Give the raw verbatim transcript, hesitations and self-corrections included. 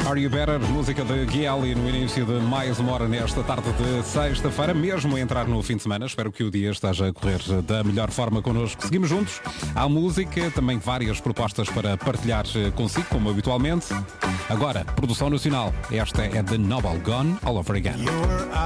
Are You Better? Música de Gielly no início de mais uma hora nesta tarde de sexta-feira, mesmo a entrar no fim de semana. Espero que o dia esteja a correr da melhor forma connosco. Seguimos juntos. Há música, também várias propostas para partilhar consigo, como habitualmente. Agora, produção nacional. Esta é The Noble, Gone All Over Again.